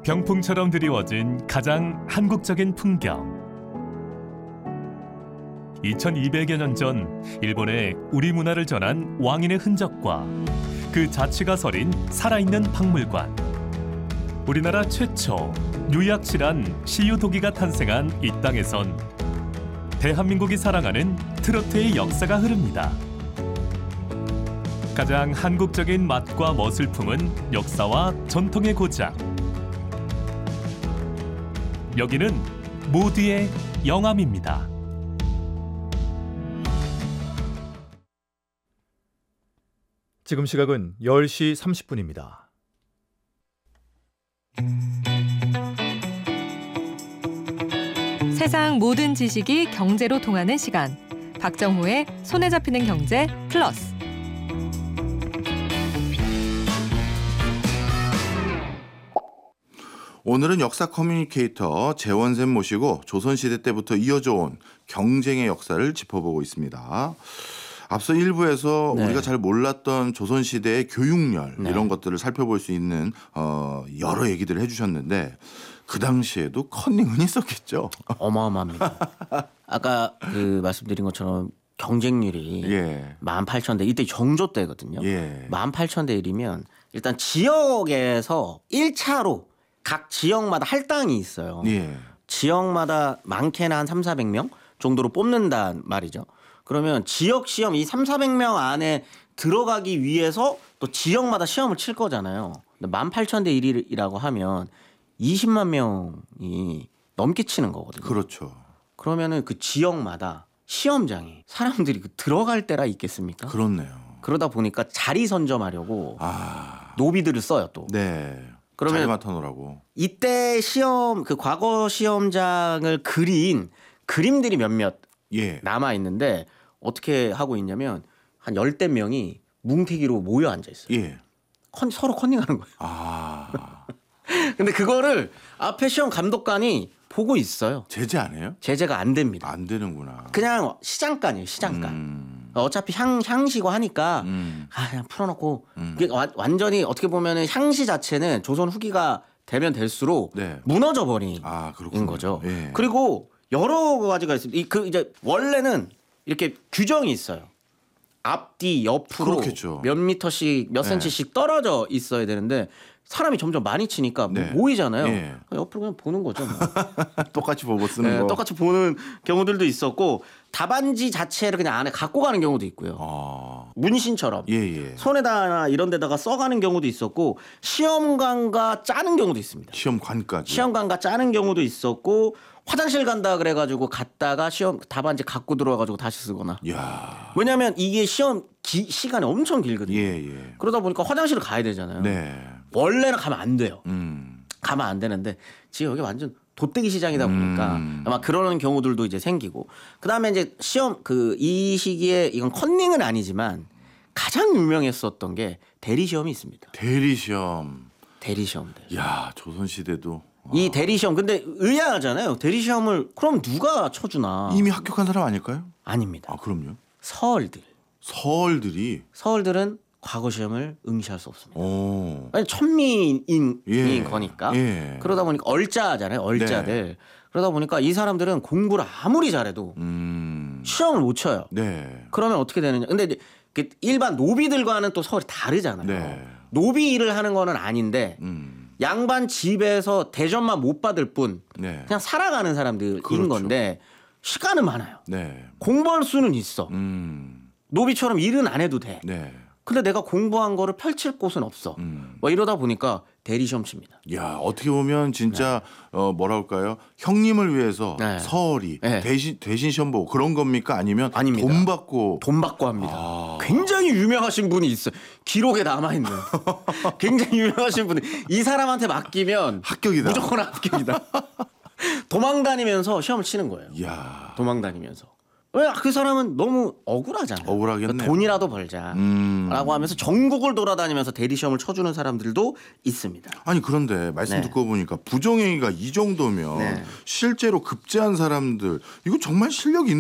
병풍처럼 드리워진 가장 한국적인 풍경. 2200여 년 전 일본에 우리 문화를 전한 왕인의 흔적과 그 자취가 서린 살아있는 박물관. 우리나라 최초 유약실한 시유도기가 탄생한 이 땅에선 대한민국이 사랑하는 트로트의 역사가 흐릅니다. 가장 한국적인 맛과 멋을 품은 역사와 전통의 고장. 여기는 모두의 영암입니다. 지금 시각은 10시 30분입니다. 세상 모든 지식이 경제로 통하는 시간. 박정호의 손에 잡히는 경제 플러스. 오늘은 역사 커뮤니케이터 재원샘 모시고 조선시대 때부터 이어져 온 경쟁의 역사를 짚어보고 있습니다. 앞서 1부에서 우리가 잘 몰랐던 조선시대의 교육열 이런 것들을 살펴볼 수 있는 여러 얘기들을 해주셨는데 그 당시에도 커닝은 있었겠죠. 어마어마합니다. 아까 그 말씀드린 것처럼 경쟁률이 18,000대 이때 정조 때거든요. 18,000대 1이면 일단 지역에서 1차로 각 지역마다 할당이 있어요. 지역마다 많게는 한 3,400명 정도로 뽑는단 말이죠. 그러면 지역 시험 이 3,400명 안에 들어가기 위해서 또 지역마다 시험을 칠 거잖아요. 18,000대 1이라고 하면 20만 명이 넘게 치는 거거든요. 그렇죠. 그러면은 그 지역마다 시험장에 사람들이 들어갈 때라 있겠습니까? 그렇네요. 그러다 보니까 자리 선점하려고 노비들을 써요 또. 그러면 자리 맡아놓으라고. 이때 시험 그 과거 시험장을 그린 그림들이 몇몇 남아 있는데 어떻게 하고 있냐면 한 10대 명이 뭉태기로 모여 앉아 있어요. 서로 컨닝하는 거예요. 근데 그거를 앞에 시험 감독관이 보고 있어요. 제재 안 해요? 제재가 안 됩니다. 안 되는구나. 그냥 시장간이에요. 시장간. 어차피 향시고 하니까 그냥 풀어놓고 이게 완전히 어떻게 보면 향시 자체는 조선 후기가 되면 될수록 무너져 버린 거죠. 그리고 여러 가지가 있습니다. 그 이제 원래는 이렇게 규정이 있어요. 앞뒤 옆으로 몇 미터씩 몇 센치씩 떨어져 있어야 되는데 사람이 점점 많이 치니까 모이잖아요. 옆으로 그냥 보는 거죠. 뭐. 똑같이 보고 쓰는 거. 똑같이 보는 경우들도 있었고 답안지 자체를 그냥 안에 갖고 가는 경우도 있고요. 문신처럼 손에다 이런 데다가 써가는 경우도 있었고 시험관과 짜는 경우도 있습니다. 시험관과 짜는 경우도 있었고 화장실 간다 그래가지고 갔다가 시험 답안지 갖고 들어와가지고 다시 쓰거나. 왜냐하면 이게 시험 시간이 엄청 길거든요. 그러다 보니까 화장실을 가야 되잖아요. 원래는 가면 안 돼요. 가면 안 되는데 지금 여기 완전 돗대기 시장이다 보니까 아마 그러는 경우들도 이제 생기고. 그다음에 이제 시험 이 시기에 이건 컨닝은 아니지만 가장 유명했었던 게 대리시험이 있습니다. 대리시험들. 야, 조선시대도. 이 대리시험 근데 의아하잖아요. 대리시험을 그럼 누가 쳐주나? 이미 합격한 사람 아닐까요? 아닙니다. 그럼요. 서얼들은 과거 시험을 응시할 수 없습니다. 아니, 천민인 거니까. 그러다 보니까 얼짜잖아요. 얼짜들. 그러다 보니까 이 사람들은 공부를 아무리 잘해도 시험을 못 쳐요. 그러면 어떻게 되느냐? 근데 일반 노비들과는 또 서울이 다르잖아요. 노비 일을 하는 거는 아닌데 양반 집에서 대접만 못 받을 뿐 그냥 살아가는 사람들인 건데 시간은 많아요. 공부할 수는 있어. 노비처럼 일은 안 해도 돼. 근데 내가 공부한 거를 펼칠 곳은 없어. 뭐 이러다 보니까 대리시험 칩니다. 야, 어떻게 보면 진짜 뭐라 할까요? 형님을 위해서 서얼이 대신 시험 보고 그런 겁니까? 아니면 아닙니다. 돈 받고 합니다. 굉장히 유명하신 분이 있어요. 기록에 남아있는. 굉장히 유명하신 분이 이 사람한테 맡기면 합격이다. 무조건 합격이다. 도망다니면서 시험을 치는 거예요. 도망다니면서. 왜 그 사람은 너무 억울하잖아요. 억울하겠네요. 돈이라도 벌자라고 하면서 전국을 돌아다니면서 대리시험을 쳐주는 사람들도 있습니다. 아니 그런데 말씀 듣고 보니까 부정행위가 이 정도면 실제로 급제한 사람들 이거 정말 실력 있는